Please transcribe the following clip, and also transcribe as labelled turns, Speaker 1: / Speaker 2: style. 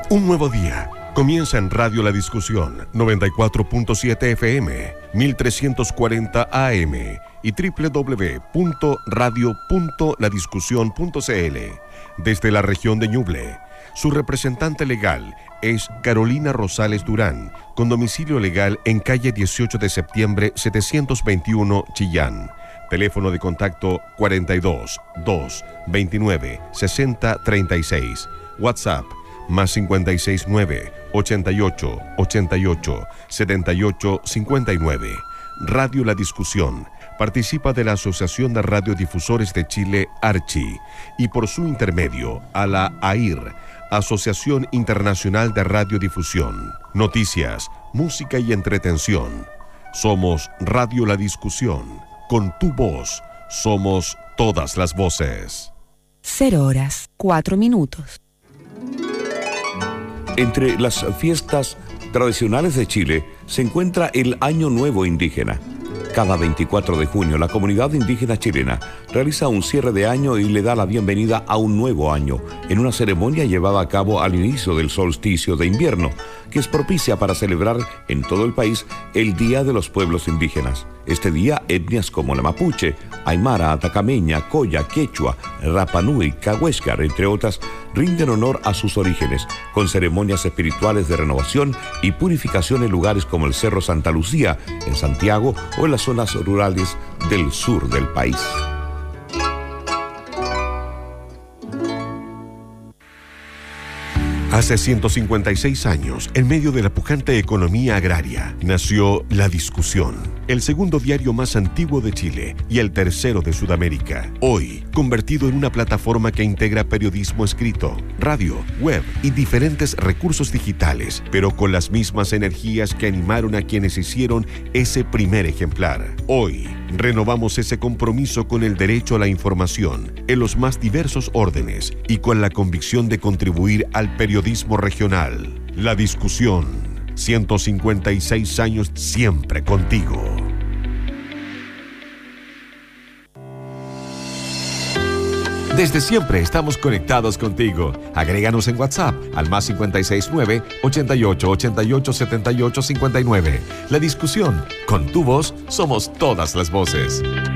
Speaker 1: Un nuevo día comienza en Radio La Discusión, 94.7 FM, 1340 AM y www.radio.ladiscusión.cl. Desde la región de Ñuble, su representante legal es Carolina Rosales Durán, con domicilio legal en calle 18 de septiembre 721, Chillán. Teléfono de contacto 42 2 29 60 36. WhatsApp más 569 88 88 78 59. Radio La Discusión participa de la Asociación de Radiodifusores de Chile, ARCHI, y por su intermedio a la AIR, Asociación Internacional de Radiodifusión. Noticias, música y entretención. Somos Radio La Discusión. Con tu voz, somos todas las voces.
Speaker 2: 0:04.
Speaker 3: Entre las fiestas tradicionales de Chile se encuentra el Año Nuevo Indígena. Cada 24 de junio, la comunidad indígena chilena realiza un cierre de año y le da la bienvenida a un nuevo año, en una ceremonia llevada a cabo al inicio del solsticio de invierno, que es propicia para celebrar en todo el país el Día de los Pueblos Indígenas. Este día, etnias como la mapuche, aymara, atacameña, coya, quechua, rapanui, cahuéscar, entre otras, rinden honor a sus orígenes, con ceremonias espirituales de renovación y purificación en lugares como el Cerro Santa Lucía, en Santiago, o en las zonas rurales del sur del país.
Speaker 1: Hace 156 años, en medio de la pujante economía agraria, nació La Discusión, el segundo diario más antiguo de Chile y el tercero de Sudamérica. Hoy, convertido en una plataforma que integra periodismo escrito, radio, web y diferentes recursos digitales, pero con las mismas energías que animaron a quienes hicieron ese primer ejemplar. Hoy, renovamos ese compromiso con el derecho a la información en los más diversos órdenes y con la convicción de contribuir al periodismo regional. La Discusión, 156 años siempre contigo. Desde siempre estamos conectados contigo. Agréganos en WhatsApp al más 569 88 88 78 59. La Discusión, con tu voz somos todas las voces.